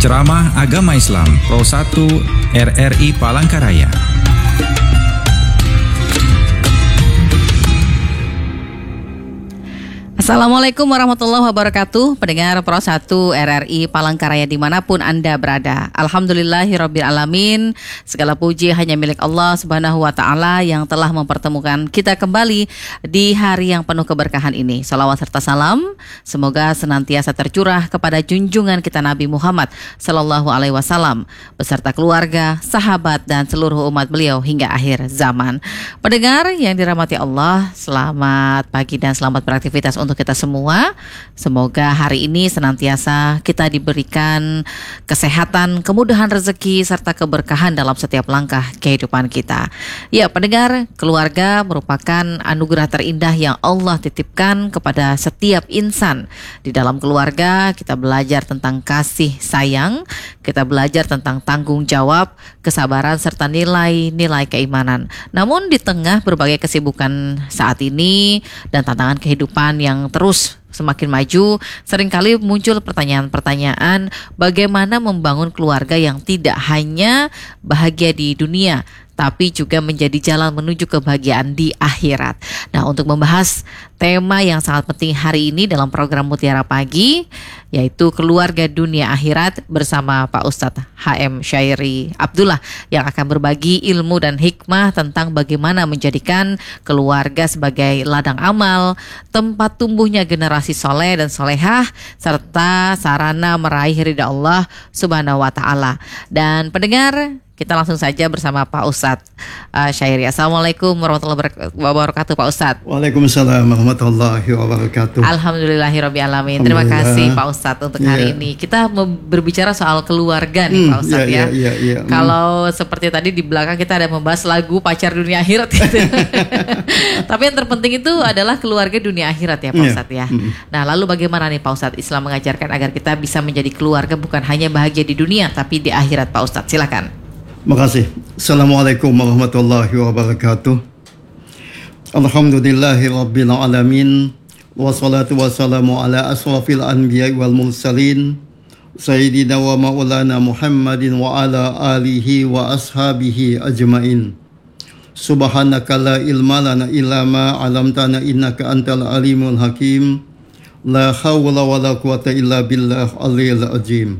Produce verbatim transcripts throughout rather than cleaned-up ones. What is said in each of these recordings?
Ceramah Agama Islam Pro satu R R I Palangkaraya. Assalamualaikum warahmatullahi wabarakatuh. Pendengar Pro satu R R I Palangkaraya dimanapun Anda berada. Alhamdulillahirabbil alamin. Segala puji hanya milik Allah Subhanahu wa taala yang telah mempertemukan kita kembali di hari yang penuh keberkahan ini. Salawat serta salam semoga senantiasa tercurah kepada junjungan kita Nabi Muhammad sallallahu alaihi wasallam beserta keluarga, sahabat dan seluruh umat beliau hingga akhir zaman. Pendengar yang dirahmati Allah, selamat pagi dan selamat beraktivitas untuk kita semua. Semoga hari ini senantiasa kita diberikan kesehatan, kemudahan rezeki serta keberkahan dalam setiap langkah kehidupan kita. Ya, pendengar, keluarga merupakan anugerah terindah yang Allah titipkan kepada setiap insan. Di dalam keluarga kita belajar tentang kasih sayang, kita belajar tentang tanggung jawab, kesabaran serta nilai-nilai keimanan. Namun di tengah berbagai kesibukan saat ini dan tantangan kehidupan yang terus semakin maju, seringkali muncul pertanyaan-pertanyaan bagaimana membangun keluarga yang tidak hanya bahagia di dunia, tapi juga menjadi jalan menuju kebahagiaan di akhirat. Nah, untuk membahas tema yang sangat penting hari ini dalam program Mutiara Pagi, yaitu keluarga dunia akhirat bersama Pak Ustadz H M Syairi Abdullah yang akan berbagi ilmu dan hikmah tentang bagaimana menjadikan keluarga sebagai ladang amal, tempat tumbuhnya generasi soleh dan solehah, serta sarana meraih ridha Allah Subhanahu wa taala. Dan pendengar, kita langsung saja bersama Pak Ustadz uh, Syairi. Assalamualaikum warahmatullahi wabarakatuh, Pak Ustadz. Waalaikumsalam warahmatullahi wabarakatuh. Alhamdulillahirabbil alamin. Terima kasih Pak Ustadz untuk hari yeah. ini. Kita mau berbicara soal keluarga nih, hmm, Pak Ustadz yeah, ya. Yeah, yeah, yeah. Kalau hmm. seperti tadi di belakang kita ada membahas lagu Pacar Dunia Akhirat gitu. Tapi yang terpenting itu adalah keluarga dunia akhirat ya, Pak yeah. Ustadz ya. Hmm. Nah, lalu bagaimana nih Pak Ustadz Islam mengajarkan agar kita bisa menjadi keluarga bukan hanya bahagia di dunia tapi di akhirat, Pak Ustadz? Silakan. Makasih. Assalamualaikum warahmatullahi wabarakatuh. Alhamdulillahi rabbil alamin. Wassalatu wassalamu ala asrafil anbiya wal mursalin Sayyidina wa maulana Muhammadin wa ala alihi wa ashabihi ajmain. Subhanaka la ilma lana illa ma 'allamtana innaka antal alimul hakim. La hawla wa la quwata illa billah aliyil azim.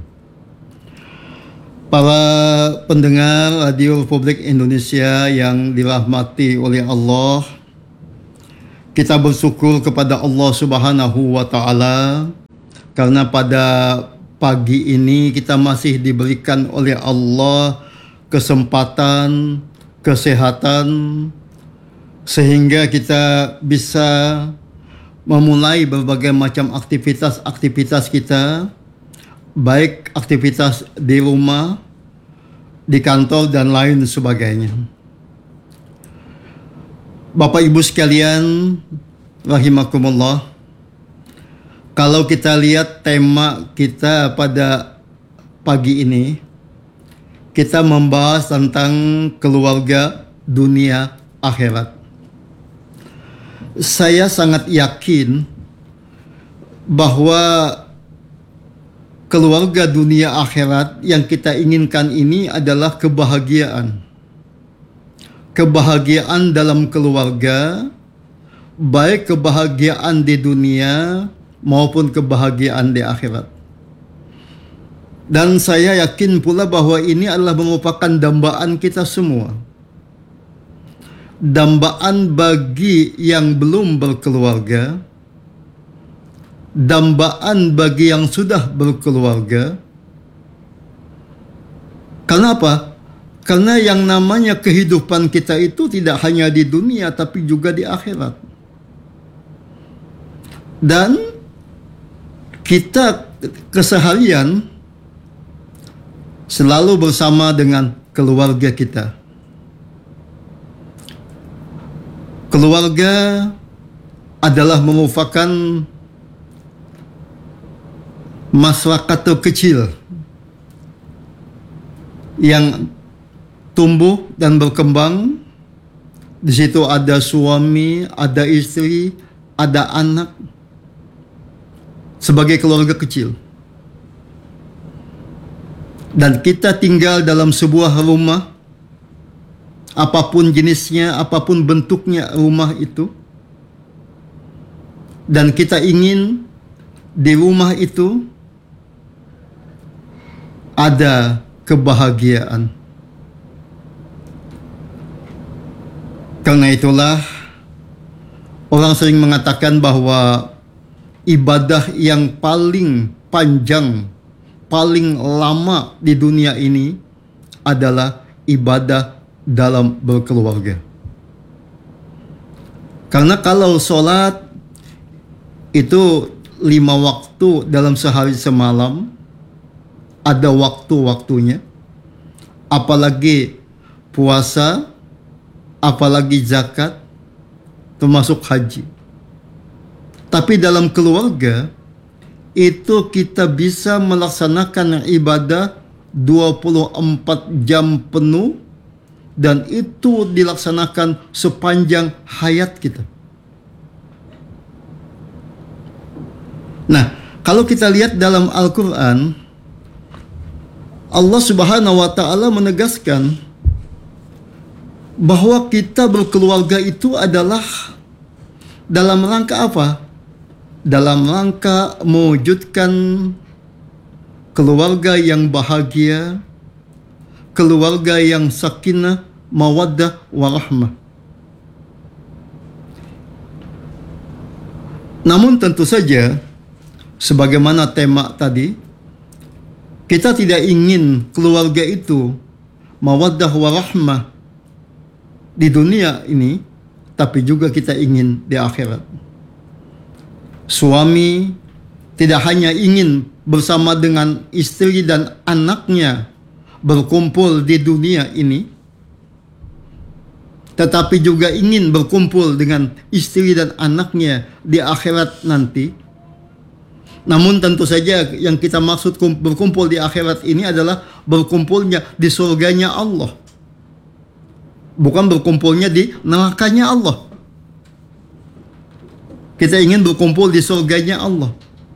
Para pendengar Radio Republik Indonesia yang dirahmati oleh Allah, kita bersyukur kepada Allah Subhanahu wa taala karena pada pagi ini kita masih diberikan oleh Allah kesempatan, kesehatan, sehingga kita bisa memulai berbagai macam aktivitas-aktivitas kita, baik aktivitas di rumah, di kantor dan lain sebagainya. Bapak Ibu sekalian rahimakumullah, kalau kita lihat tema kita pada pagi ini, kita membahas tentang keluarga dunia akhirat. Saya sangat yakin bahwa keluarga dunia akhirat yang kita inginkan ini adalah kebahagiaan. Kebahagiaan dalam keluarga, baik kebahagiaan di dunia maupun kebahagiaan di akhirat. Dan saya yakin pula bahwa ini adalah merupakan dambaan kita semua. Dambaan bagi yang belum berkeluarga, dambaan bagi yang sudah berkeluarga. Kenapa? Karena yang namanya kehidupan kita itu tidak hanya di dunia tapi juga di akhirat. Dan kita keseharian selalu bersama dengan keluarga kita. Keluarga adalah merupakan masyarakat terkecil yang tumbuh dan berkembang. Di situ ada suami, ada istri, ada anak, sebagai keluarga kecil. dan kita tinggal dalam sebuah rumah, apapun jenisnya, apapun bentuknya rumah itu, dan kita ingin di rumah itu ada kebahagiaan. Karena itulah orang sering mengatakan bahwa ibadah yang paling panjang, paling lama di dunia ini adalah ibadah dalam berkeluarga. Karena kalau sholat itu lima waktu dalam sehari semalam, ada waktu-waktunya. Apalagi puasa, apalagi zakat, termasuk haji. Tapi dalam keluarga, itu kita bisa melaksanakan ibadah dua puluh empat jam penuh, dan itu dilaksanakan sepanjang hayat kita. Nah, kalau kita lihat dalam Al-Quran, Allah Subhanahu wa Ta'ala menegaskan bahwa kita berkeluarga itu adalah dalam rangka apa? Dalam rangka mewujudkan keluarga yang bahagia, keluarga yang sakinah, mawaddah, warahmah. Namun tentu saja, sebagaimana tema tadi, kita tidak ingin keluarga itu mawaddah warahmah di dunia ini, tapi juga kita ingin di akhirat. Suami tidak hanya ingin bersama dengan istri dan anaknya berkumpul di dunia ini, tetapi juga ingin berkumpul dengan istri dan anaknya di akhirat nanti. Namun tentu saja yang kita maksud berkumpul di akhirat ini adalah berkumpulnya di surganya Allah, bukan berkumpulnya di nerakanya Allah. Kita ingin berkumpul di surganya Allah.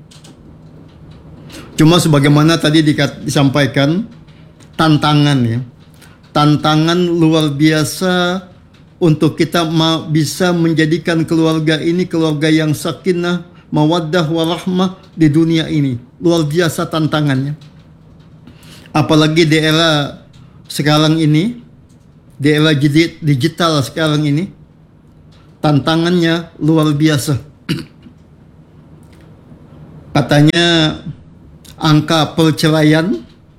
Cuma sebagaimana tadi disampaikan, tantangan ya. Tantangan luar biasa untuk kita bisa menjadikan keluarga ini keluarga yang sakinah, mawaddah, warahmah di dunia ini. Luar biasa tantangannya. Apalagi di era sekarang ini, di era digital sekarang ini, tantangannya luar biasa. Katanya angka perceraian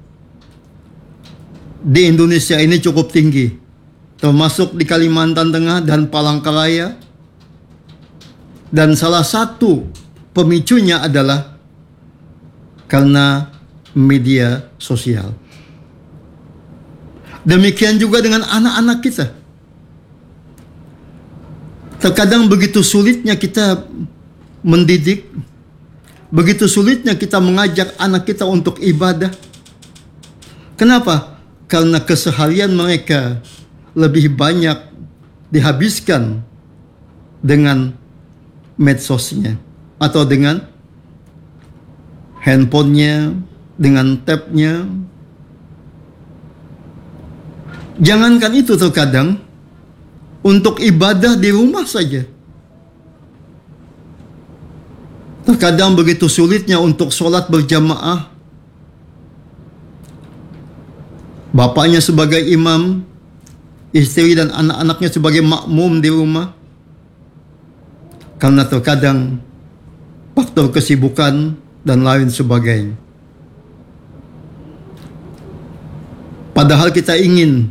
di Indonesia ini cukup tinggi, termasuk di Kalimantan Tengah dan Palangkaraya. Dan salah satu pemicunya adalah karena media sosial. Demikian juga dengan anak-anak kita. Terkadang begitu sulitnya kita mendidik, begitu sulitnya kita mengajak anak kita untuk ibadah. Kenapa? Karena keseharian mereka lebih banyak dihabiskan dengan medsosnya, atau dengan handphonenya, dengan tabnya. Jangankan itu, terkadang untuk ibadah di rumah saja, terkadang begitu sulitnya untuk sholat berjamaah. Bapaknya sebagai imam, istri dan anak-anaknya sebagai makmum di rumah. Karena terkadang faktor kesibukan dan lain sebagainya. Padahal kita ingin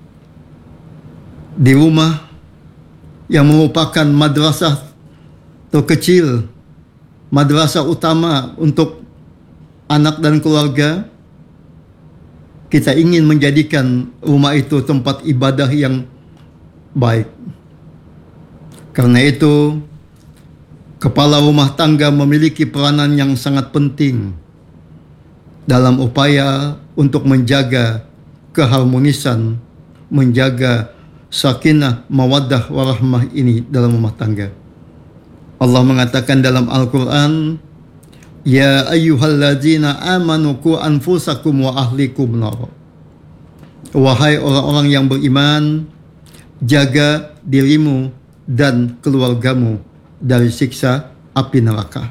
di rumah yang merupakan madrasah terkecil, madrasah utama untuk anak dan keluarga, kita ingin menjadikan rumah itu tempat ibadah yang baik. Karena itu, kepala rumah tangga memiliki peranan yang sangat penting dalam upaya untuk menjaga keharmonisan, menjaga sakinah, mawaddah, warahmah ini dalam rumah tangga. Allah mengatakan dalam Al-Quran, Ya ayyuhalladzina amanu qu anfusakum wa ahlikum nar. Wahai orang-orang yang beriman, jaga dirimu dan keluargamu dari siksa api neraka.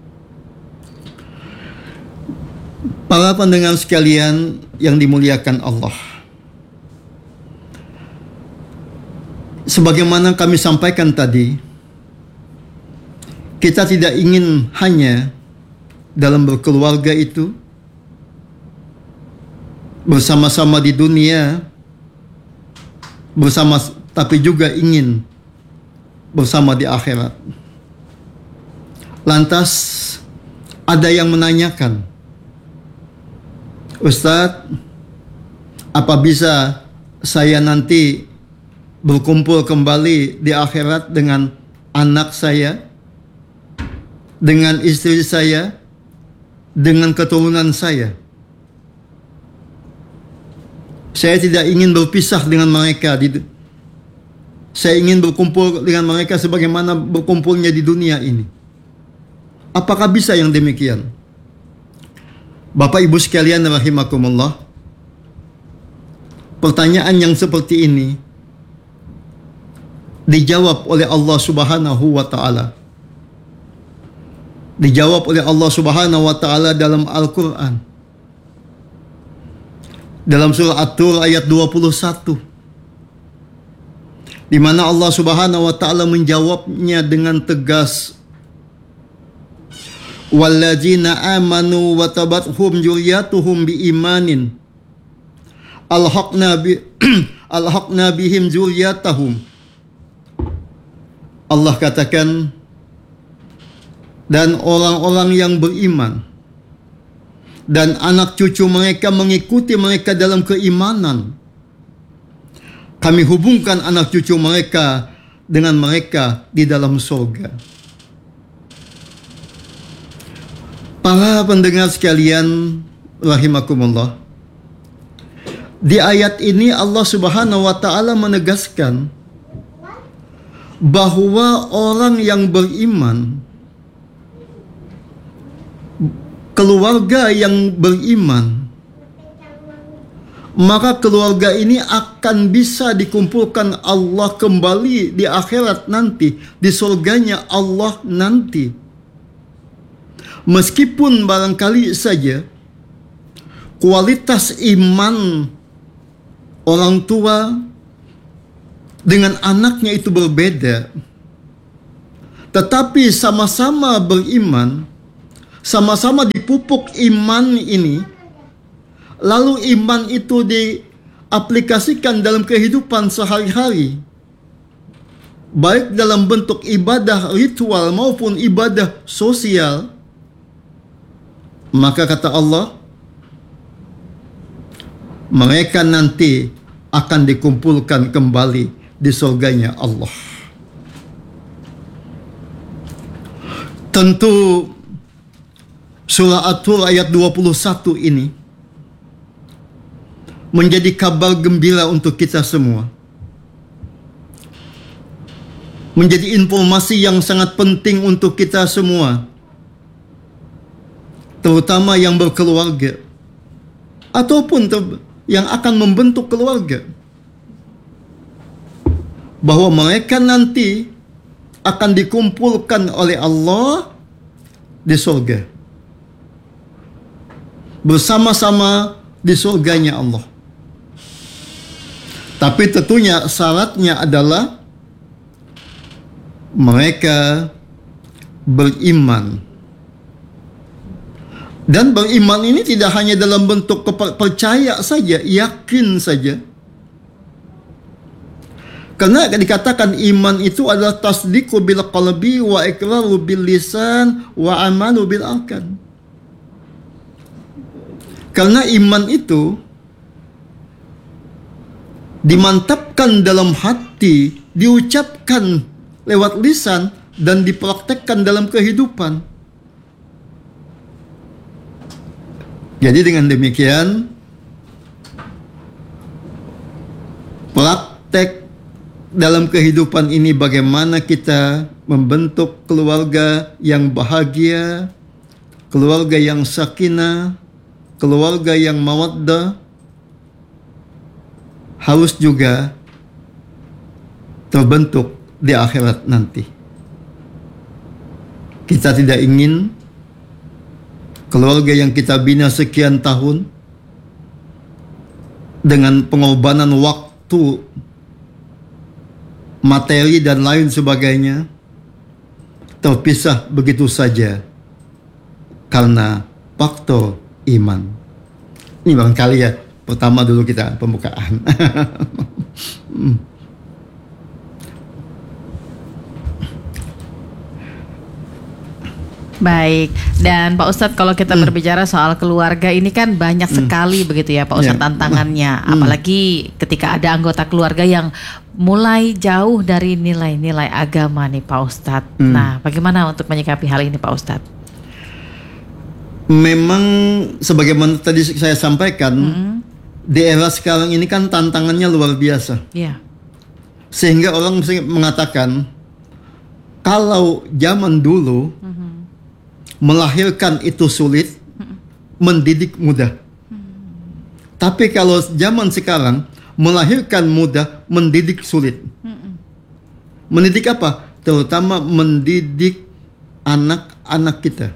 Para pendengar sekalian yang dimuliakan Allah, sebagaimana kami sampaikan tadi, kita tidak ingin hanya dalam berkeluarga itu bersama-sama di dunia bersama, tapi juga ingin bersama di akhirat. Lantas ada yang menanyakan, Ustadz, apa bisa saya nanti berkumpul kembali di akhirat dengan anak saya, dengan istri saya, dengan keturunan saya? Saya tidak ingin berpisah dengan mereka. Saya ingin berkumpul dengan mereka sebagaimana berkumpulnya di dunia ini. Apakah bisa yang demikian? Bapak Ibu sekalian rahimakumullah, pertanyaan yang seperti ini dijawab oleh Allah Subhanahu wa taala. Dijawab oleh Allah Subhanahu wa taala dalam Al-Qur'an. Dalam surah At-Tur ayat dua puluh satu. Di mana Allah Subhanahu wa taala menjawabnya dengan tegas. Walladzina amanu wa tabathum dzurriyyatuhum biimanin alhaqna bi alhaqna bihim dzurriyyatahum. Allah katakan, dan orang-orang yang beriman dan anak cucu mereka mengikuti mereka dalam keimanan, kami hubungkan anak cucu mereka dengan mereka di dalam surga. Para pendengar sekalian rahimakumullah, di ayat ini Allah Subhanahu wa taala menegaskan bahwa orang yang beriman, keluarga yang beriman, maka keluarga ini akan bisa dikumpulkan Allah kembali di akhirat nanti, di surganya Allah nanti. Meskipun barangkali saja kualitas iman orang tua dengan anaknya itu berbeda, tetapi sama-sama beriman, sama-sama dipupuk iman ini, lalu iman itu diaplikasikan dalam kehidupan sehari-hari, baik dalam bentuk ibadah ritual maupun ibadah sosial, maka kata Allah, mereka nanti akan dikumpulkan kembali di surganya Allah. Tentu surah At-Tur ayat dua puluh satu ini menjadi kabar gembira untuk kita semua. Menjadi informasi yang sangat penting untuk kita semua, terutama yang berkeluarga ataupun yang akan membentuk keluarga, bahwa mereka nanti akan dikumpulkan oleh Allah di surga, bersama-sama di surganya Allah. Tapi tentunya syaratnya adalah mereka beriman. Dan beriman ini tidak hanya dalam bentuk percaya saja, yakin saja. Karena dikatakan iman itu adalah tasdiqu bil qalbi wa iqraru bil lisan wa amalu bil arkan. Karena iman itu dimantapkan dalam hati, diucapkan lewat lisan, dan dipraktekkan dalam kehidupan. Jadi dengan demikian, praktek dalam kehidupan ini bagaimana kita membentuk keluarga yang bahagia, keluarga yang sakinah, keluarga yang mawaddah, harus juga terbentuk di akhirat nanti. Kita tidak ingin keluarga yang kita bina sekian tahun dengan pengorbanan waktu, materi dan lain sebagainya terpisah begitu saja karena faktor iman. Ini barangkali ya, pertama dulu kita pembukaan. Baik, dan Pak Ustadz kalau kita hmm. berbicara soal keluarga ini kan banyak hmm. sekali begitu ya Pak Ustadz yeah. tantangannya, hmm. apalagi ketika ada anggota keluarga yang mulai jauh dari nilai-nilai agama nih Pak Ustadz. Hmm. Nah, bagaimana untuk menyikapi hal ini Pak Ustadz? Memang sebagaimana tadi saya sampaikan, hmm. di era sekarang ini kan tantangannya luar biasa. Yeah. Sehingga orang mengatakan kalau zaman dulu hmm. melahirkan itu sulit, mendidik mudah. Tapi kalau zaman sekarang, melahirkan mudah, mendidik sulit. Mendidik apa? Terutama mendidik anak-anak kita.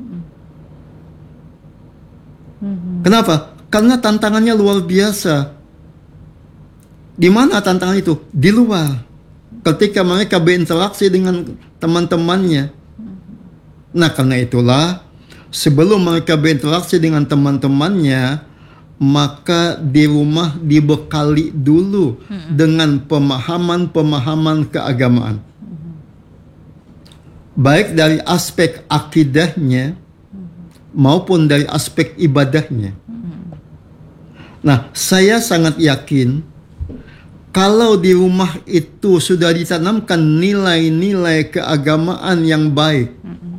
Kenapa? Karena tantangannya luar biasa. Di mana tantangan itu? Di luar. Ketika mereka berinteraksi dengan teman-temannya. Nah, karena itulah sebelum mereka berinteraksi dengan teman-temannya, maka di rumah dibekali dulu hmm. dengan pemahaman-pemahaman keagamaan. Hmm. Baik dari aspek akidahnya hmm. maupun dari aspek ibadahnya. Hmm. Nah, saya sangat yakin kalau di rumah itu sudah ditanamkan nilai-nilai keagamaan yang baik, hmm.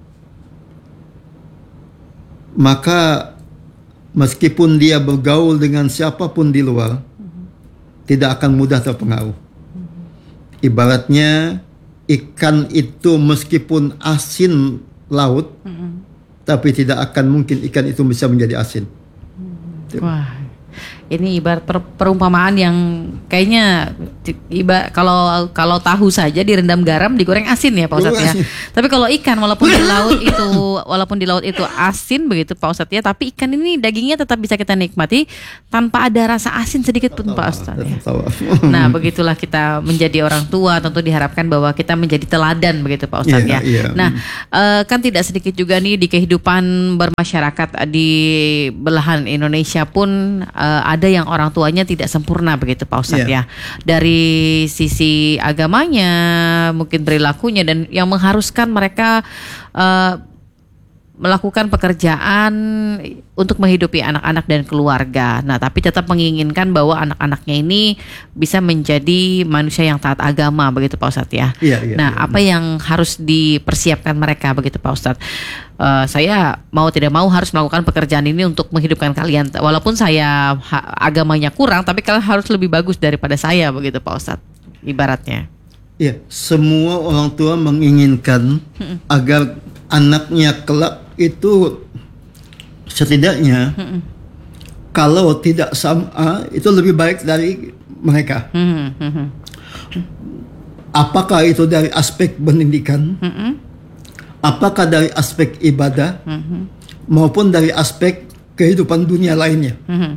maka meskipun dia bergaul dengan siapapun di luar, mm-hmm. tidak akan mudah terpengaruh. Mm-hmm. Ibaratnya ikan itu meskipun asin laut, mm-hmm. tapi tidak akan mungkin ikan itu bisa menjadi asin. Mm-hmm. Wah, ini ibarat per- perumpamaan yang kayaknya ibarat kalau kalau tahu saja direndam garam digoreng asin ya Pak Ustadz ya. Tapi kalau ikan walaupun di laut itu walaupun di laut itu asin begitu Pak Ustadz ya, tapi ikan ini dagingnya tetap bisa kita nikmati tanpa ada rasa asin sedikit pun Pak Ustadz ya. Nah, begitulah kita menjadi orang tua, tentu diharapkan bahwa kita menjadi teladan begitu Pak Ustadz yeah, ya. Yeah. Nah, uh, kan tidak sedikit juga nih di kehidupan bermasyarakat di belahan Indonesia pun uh, ada yang orang tuanya tidak sempurna begitu Pak Ustadz yeah. ya. Dari sisi agamanya, mungkin perilakunya, dan yang mengharuskan mereka uh, melakukan pekerjaan untuk menghidupi anak-anak dan keluarga. Nah, tapi tetap menginginkan bahwa anak-anaknya ini bisa menjadi manusia yang taat agama begitu Pak Ustadz ya. Yeah, yeah, nah, yeah. apa yang harus dipersiapkan mereka begitu Pak Ustadz? Uh, saya mau tidak mau harus melakukan pekerjaan ini untuk menghidupkan kalian. Walaupun saya ha- agamanya kurang, tapi kalian harus lebih bagus daripada saya begitu Pak Ustadz. Ibaratnya. Iya, semua orang tua menginginkan hmm. agar anaknya kelak itu setidaknya hmm. kalau tidak sama itu lebih baik dari mereka. Hmm. Hmm. Apakah itu dari aspek pendidikan? Hmm. Apakah dari aspek ibadah mm-hmm. maupun dari aspek kehidupan dunia lainnya. Mm-hmm.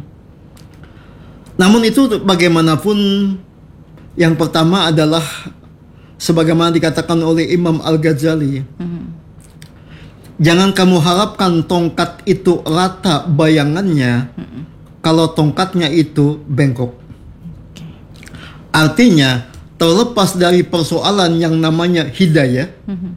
Namun itu bagaimanapun, yang pertama adalah sebagaimana dikatakan oleh Imam Al-Ghazali, mm-hmm. jangan kamu harapkan tongkat itu rata bayangannya mm-hmm. kalau tongkatnya itu bengkok. Okay. Artinya terlepas dari persoalan yang namanya hidayah, mm-hmm.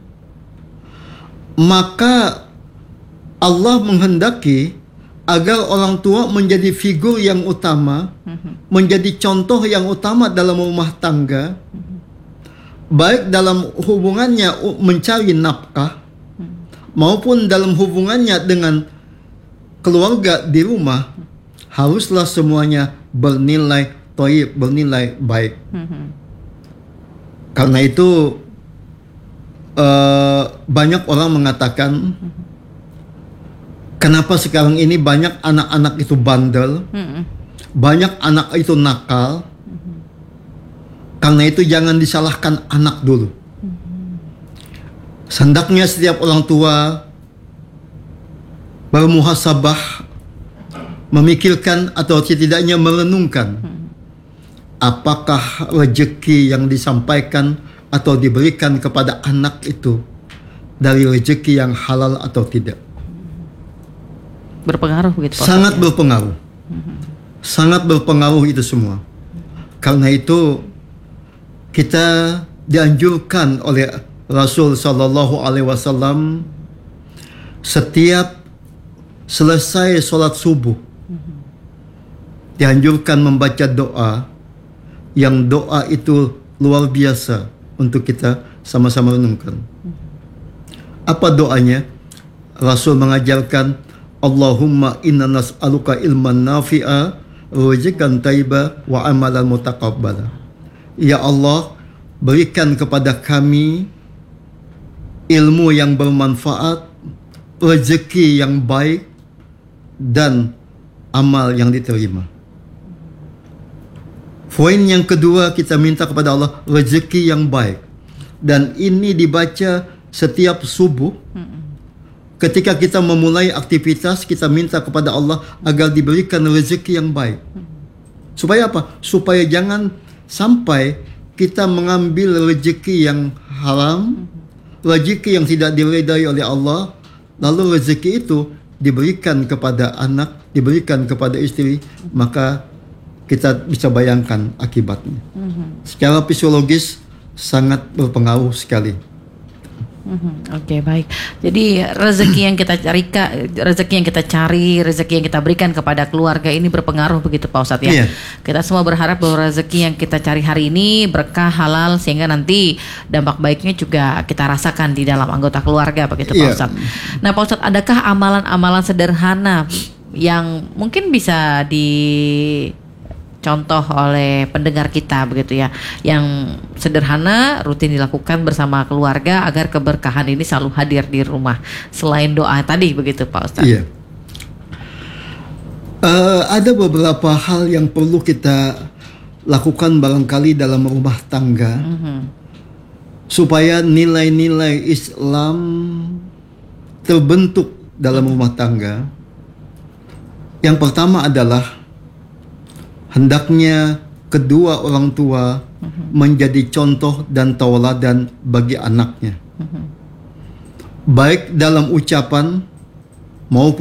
maka Allah menghendaki agar orang tua menjadi figur yang utama, mm-hmm. menjadi contoh yang utama dalam rumah tangga, mm-hmm. baik dalam hubungannya mencari nafkah, mm-hmm. maupun dalam hubungannya dengan keluarga di rumah, mm-hmm. haruslah semuanya bernilai thayyib, bernilai baik. Mm-hmm. Karena itu Uh, banyak orang mengatakan Kenapa sekarang ini banyak anak-anak itu bandel, Mm-mm. banyak anak itu nakal? Karena itu jangan disalahkan anak dulu. Hendaknya setiap orang tua bermuhasabah, memikirkan atau setidaknya merenungkan apakah rezeki yang disampaikan atau diberikan kepada anak itu dari rezeki yang halal atau tidak. Berpengaruh begitu Pak Sangat Ustadz, ya? berpengaruh. Sangat berpengaruh itu semua. Karena itu kita dianjurkan oleh Rasul Sallallahu Alaihi Wasallam setiap selesai sholat subuh dianjurkan membaca doa, yang doa itu luar biasa untuk kita sama-sama renungkan. Apa doanya? Rasul mengajarkan, Allahumma inna nas'aluka ilman nafi'a, rizqan thayyiba wa amalan mutaqabbala. Ya Allah, berikan kepada kami ilmu yang bermanfaat, rezeki yang baik, dan amal yang diterima. Poin yang kedua, kita minta kepada Allah rezeki yang baik. Dan ini dibaca setiap subuh. Ketika kita memulai aktivitas, kita minta kepada Allah agar diberikan rezeki yang baik. Supaya apa? Supaya jangan sampai kita mengambil rezeki yang haram, rezeki yang tidak diredai oleh Allah, lalu rezeki itu diberikan kepada anak, diberikan kepada istri, maka kita bisa bayangkan akibatnya. Secara fisiologis sangat berpengaruh sekali. Mhm, Oke, baik. Jadi rezeki yang kita cari, rezeki yang kita cari, rezeki yang kita berikan kepada keluarga ini berpengaruh begitu Pak Ustadz ya. Iya. Kita semua berharap bahwa rezeki yang kita cari hari ini berkah, halal, sehingga nanti dampak baiknya juga kita rasakan di dalam anggota keluarga begitu Pak Iya. Ustadz. Nah Pak Ustadz, adakah amalan-amalan sederhana yang mungkin bisa di contoh oleh pendengar kita begitu ya, yang sederhana rutin dilakukan bersama keluarga agar keberkahan ini selalu hadir di rumah selain doa tadi begitu Pak Ustadz? Iya. Uh, ada beberapa hal yang perlu kita lakukan barangkali dalam rumah tangga, Mhm. supaya nilai-nilai Islam terbentuk dalam rumah tangga. Yang pertama adalah hendaknya kedua orang tua menjadi contoh dan tauladan bagi anaknya, baik dalam ucapan maupun